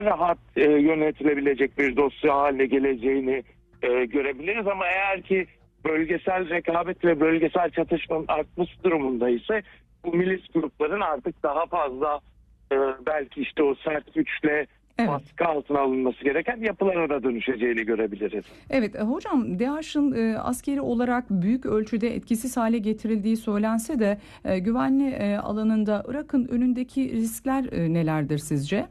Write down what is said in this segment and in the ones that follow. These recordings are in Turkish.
rahat yönetilebilecek bir dosya haline geleceğini görebiliriz. Ama eğer ki bölgesel rekabet ve bölgesel çatışmanın artması durumunda ise bu milis grupların artık daha fazla belki işte o sert güçle baskı altına alınması gereken yapılara da dönüşeceğini görebiliriz. Evet hocam, DAEŞ'in askeri olarak büyük ölçüde etkisiz hale getirildiği söylense de güvenli alanında Irak'ın önündeki riskler nelerdir sizce?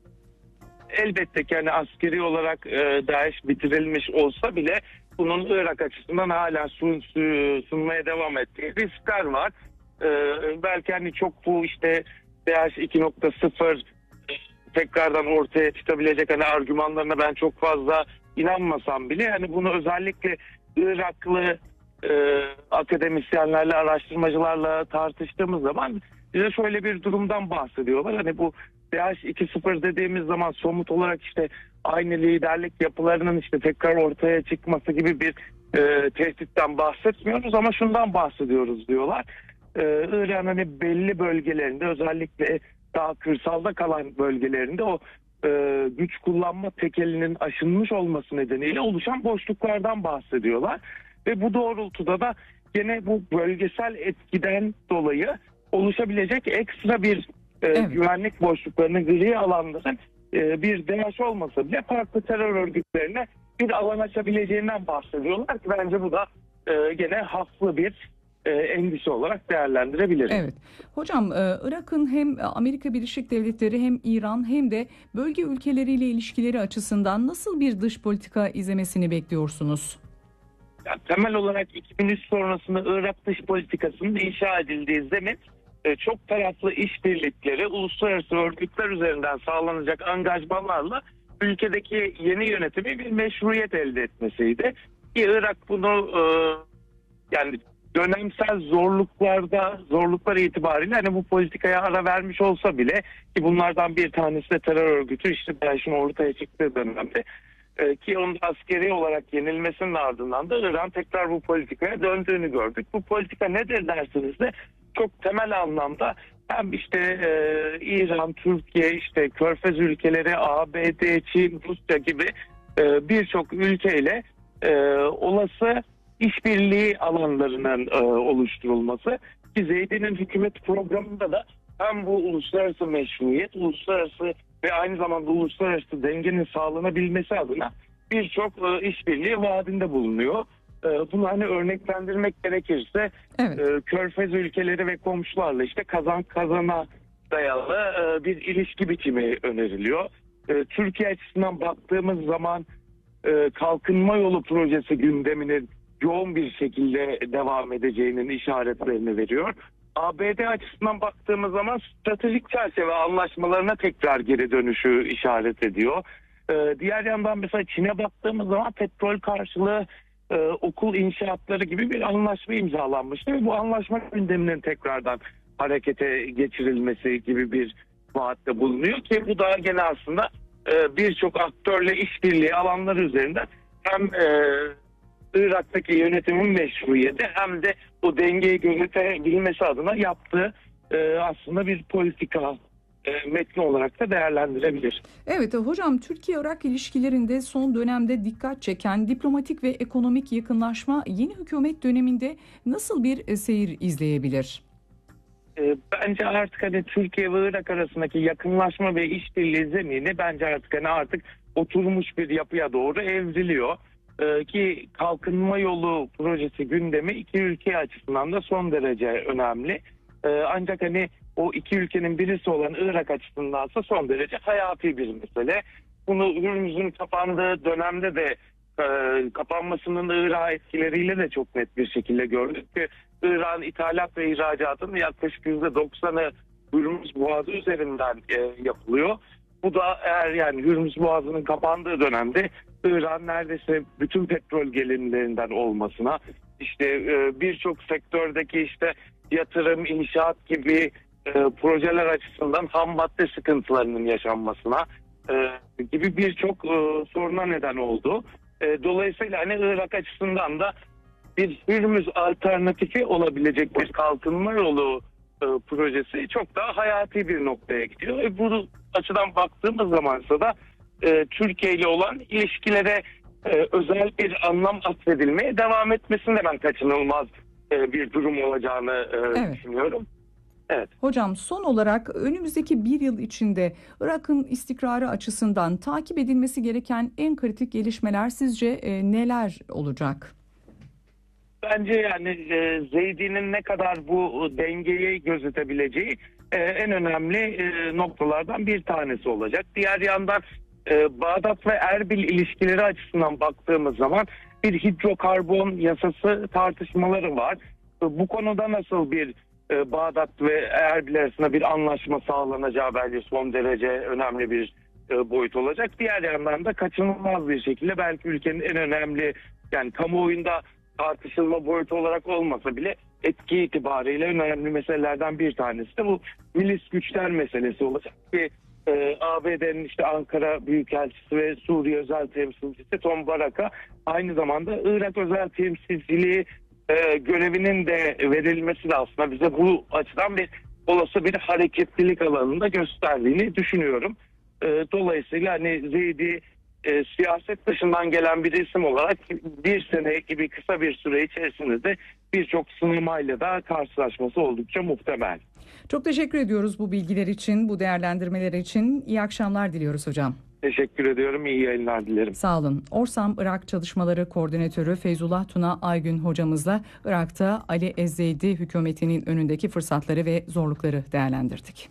Elbette ki hani askeri olarak DAEŞ bitirilmiş olsa bile bunun Irak açısından hala sunmaya devam ettiği riskler var. Belki hani çok bu işte DAEŞ 2.0 tekrardan ortaya çıkabilecek hani argümanlarına ben çok fazla inanmasam bile hani bunu özellikle Iraklı akademisyenlerle, araştırmacılarla tartıştığımız zaman bize şöyle bir durumdan bahsediyorlar. Hani bu DAEŞ 2.0 dediğimiz zaman somut olarak işte aynı liderlik yapılarının işte tekrar ortaya çıkması gibi bir tehditten bahsetmiyoruz ama şundan bahsediyoruz diyorlar. İran'ın hani belli bölgelerinde, özellikle daha kırsalda kalan bölgelerinde o güç kullanma tekelinin aşınmış olması nedeniyle oluşan boşluklardan bahsediyorlar. Ve bu doğrultuda da gene bu bölgesel etkiden dolayı oluşabilecek ekstra bir güvenlik boşluklarının, gri alanların bir DAEŞ olmasa bile farklı terör örgütlerine bir alan açabileceğinden bahsediyorlar ki bence bu da gene haklı bir endişe olarak değerlendirebiliriz. Evet. Hocam, Irak'ın hem Amerika Birleşik Devletleri hem İran hem de bölge ülkeleriyle ilişkileri açısından nasıl bir dış politika izlemesini bekliyorsunuz? Yani temel olarak 2003 sonrasında Irak dış politikasının inşa edildiği zemin çok taraflı işbirlikleri, uluslararası örgütler üzerinden sağlanacak angajmanlarla ülkedeki yeni yönetimi bir meşruiyet elde etmesiydi. Ki Irak bunu yani dönemsel zorluklar itibariyle hani bu politikaya ara vermiş olsa bile, ki bunlardan bir tanesi de terör örgütü işte DAEŞ'in ortaya çıktığı dönemde, ki onun askeri olarak yenilmesinin ardından da İran tekrar bu politikaya döndüğünü gördük. Bu politika nedir dersiniz de çok temel anlamda hem işte İran, Türkiye, işte Körfez ülkeleri, ABD, Çin, Rusya gibi birçok ülkeyle olası işbirliği alanlarının oluşturulması, ki Zeydi'nin hükümet programında da hem bu uluslararası meşruiyet, uluslararası ve aynı zamanda uluslararası dengenin sağlanabilmesi adına birçok işbirliği vaadinde bulunuyor. Bunu hani örneklendirmek gerekirse Körfez ülkeleri ve komşularla işte kazan kazana dayalı bir ilişki biçimi öneriliyor. Türkiye açısından baktığımız zaman kalkınma yolu projesi gündeminin yoğun bir şekilde devam edeceğinin işaretlerini veriyor. ABD açısından baktığımız zaman stratejik çerçeve anlaşmalarına tekrar geri dönüşü işaret ediyor. Diğer yandan mesela Çin'e baktığımız zaman petrol karşılığı okul inşaatları gibi bir anlaşma imzalanmıştı ve bu anlaşma gündeminin tekrardan harekete geçirilmesi gibi bir vaatte bulunuyor ki bu da gene aslında birçok aktörle işbirliği alanları üzerinden hem Irak'taki yönetimin meşruiyeti hem de o dengeyi gözetebilmesi adına yaptığı aslında bir politika metni olarak da değerlendirebilir. Evet hocam, Türkiye-Irak ilişkilerinde son dönemde dikkat çeken diplomatik ve ekonomik yakınlaşma yeni hükümet döneminde nasıl bir seyir izleyebilir? Bence artık hani Türkiye ve Irak arasındaki yakınlaşma ve işbirliği zemini bence artık oturmuş bir yapıya doğru evriliyor. Ki kalkınma yolu projesi gündemi iki ülke açısından da son derece önemli. Ancak hani o iki ülkenin birisi olan Irak açısındansa son derece hayati bir mesele. Bunu Hürmüz'ün kapandığı dönemde de kapanmasının Irak'a etkileriyle de çok net bir şekilde gördük ki İran ithalat ve ihracatının yaklaşık %90'ı Hürmüz Boğazı üzerinden yapılıyor. Bu da eğer yani Hürmüz Boğazı'nın kapandığı dönemde İran neredeyse bütün petrol gelirlerinden olmasına, işte birçok sektördeki işte yatırım, inşaat gibi projeler açısından ham madde sıkıntılarının yaşanmasına gibi birçok soruna neden oldu. Dolayısıyla hani Irak açısından da bir Hürmüz alternatifi olabilecek bir kalkınma yolu projesi çok daha hayati bir noktaya gidiyor. Bu açıdan baktığımız zamansa da Türkiye ile olan ilişkilere özel bir anlam atfedilmeye devam etmesinde ben kaçınılmaz bir durum olacağını düşünüyorum. Evet. Hocam, son olarak önümüzdeki bir yıl içinde Irak'ın istikrarı açısından takip edilmesi gereken en kritik gelişmeler sizce neler olacak? Bence yani Zeydi'nin ne kadar bu dengeyi gözetebileceği en önemli noktalardan bir tanesi olacak. Diğer yandan Bağdat ve Erbil ilişkileri açısından baktığımız zaman bir hidrokarbon yasası tartışmaları var. Bu konuda nasıl bir Bağdat ve Erbil arasında bir anlaşma sağlanacağı bence son derece önemli bir boyut olacak. Diğer yandan da kaçınılmaz bir şekilde belki ülkenin en önemli, yani kamuoyunda tartışılma boyutu olarak olmasa bile etki itibariyle önemli meselelerden bir tanesi de bu milis güçler meselesi olacak ki ABD'nin işte Ankara Büyükelçisi ve Suriye Özel Temsilcisi Tom Baraka aynı zamanda Irak Özel Temsilciliği görevinin de verilmesi de aslında bize bu açıdan bir olası bir hareketlilik alanında gösterdiğini düşünüyorum. Dolayısıyla hani Zeydi siyaset dışından gelen bir isim olarak bir sene gibi kısa bir süre içerisinde birçok sınamayla da karşılaşması oldukça muhtemel. Çok teşekkür ediyoruz bu bilgiler için, bu değerlendirmeler için. İyi akşamlar diliyoruz hocam. Teşekkür ediyorum. İyi yayınlar dilerim. Sağ olun. Orsam Irak Çalışmaları Koordinatörü Feyzullah Tuna Aygün hocamızla Irak'ta Ali Ezzeydi hükümetinin önündeki fırsatları ve zorlukları değerlendirdik.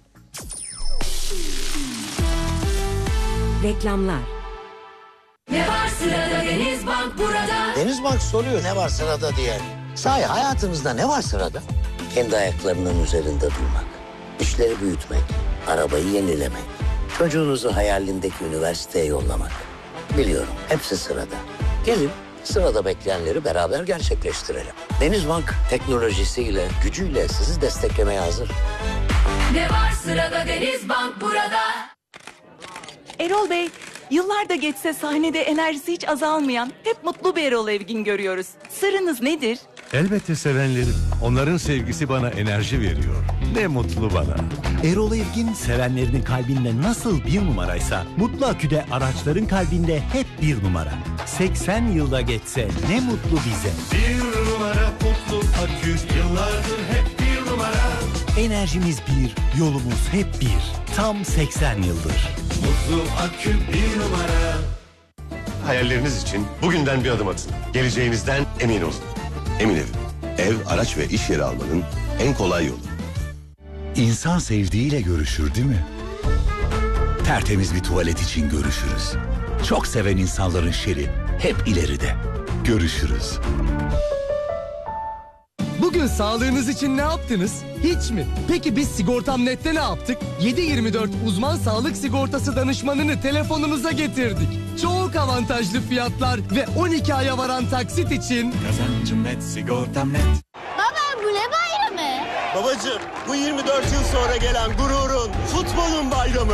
Reklamlar. Ne var sırada Denizbank burada? Denizbank soruyor ne var sırada diye. Sahi hayatınızda ne var sırada? Kendi ayaklarının üzerinde durmak, işleri büyütmek, arabayı yenilemek, çocuğunuzu hayalindeki üniversiteye yollamak. Biliyorum hepsi sırada. Gelin sırada bekleyenleri beraber gerçekleştirelim. Denizbank teknolojisiyle, gücüyle sizi desteklemeye hazır. Ne var sırada Denizbank burada? Erol Bey, yıllar da geçse sahnede enerjisi hiç azalmayan, hep mutlu bir Erol Evgin görüyoruz. Sırrınız nedir? Elbette sevenlerim. Onların sevgisi bana enerji veriyor. Ne mutlu bana. Erol Evgin sevenlerinin kalbinde nasıl bir numaraysa Mutlu Akü'de araçların kalbinde hep bir numara. 80 yılda geçse ne mutlu bize. Bir numara Mutlu Akü, yıllardır hep bir numara. Enerjimiz bir, yolumuz hep bir. Tam 80 yıldır. Mutlu Akü bir numara. Hayalleriniz için bugünden bir adım atın. Geleceğinizden emin olun. Emin Ev. Ev, araç ve iş yeri almanın en kolay yolu. İnsan sevdiğiyle görüşür değil mi? Tertemiz bir tuvalet için görüşürüz. Çok seven insanların şeri hep ileride. Görüşürüz. Bugün sağlığınız için ne yaptınız? Hiç mi? Peki biz Sigortam.net'te ne yaptık? 7/24 uzman sağlık sigortası danışmanını telefonunuza getirdik. Çok avantajlı fiyatlar ve 12 aya varan taksit için... Kazancım net, sigortam net. Baba bu ne bayramı? Babacığım bu 24 yıl sonra gelen gururun, futbolun bayramı.